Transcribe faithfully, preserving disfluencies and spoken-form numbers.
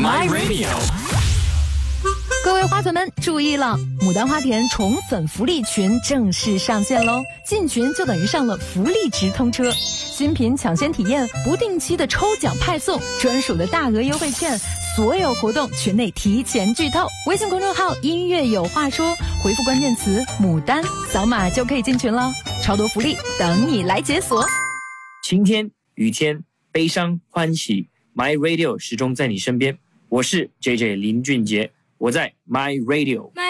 My Radio。 各位花粉们注意了，牡丹花田宠粉福利群正式上线喽！进群就等于上了福利直通车，新品抢先体验，不定期的抽奖派送，专属的大额优惠券，所有活动群内提前剧透。微信公众号音乐有话说，回复关键词牡丹，扫码就可以进群了，超多福利等你来解锁。 晴天、雨天、悲伤、欢喜 ，My Radio 始终在你身边。我是 J J 林俊杰，我在 My Radio。